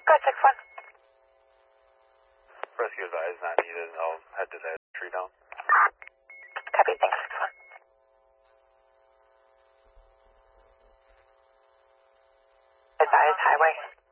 Go ahead, 6-1. Rescue advised not needed. I'll head to that tree down. Copy, thanks, 6-1. Advise highway.